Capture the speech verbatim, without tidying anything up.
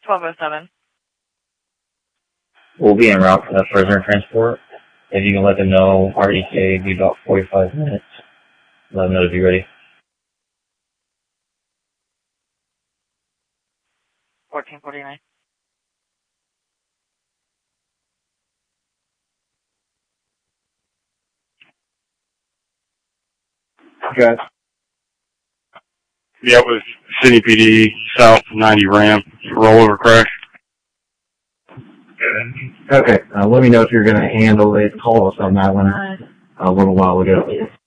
twelve oh seven. We'll be en route for the further transport. If you can let them know, our E T A will be about forty-five minutes. Let them know to be ready. fourteen forty-nine. Okay. Yeah, it was City P D, South ninety Ram, rollover crash. Okay, uh, let me know if you're going to handle it. Call us on that one a little while ago.